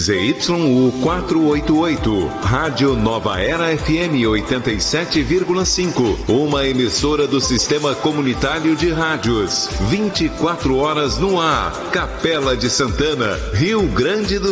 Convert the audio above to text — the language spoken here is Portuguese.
ZYU 488, Rádio Nova Era FM 87,5, uma emissora do Sistema Comunitário de Rádios, 24 horas no ar, Capela de Santana, Rio Grande do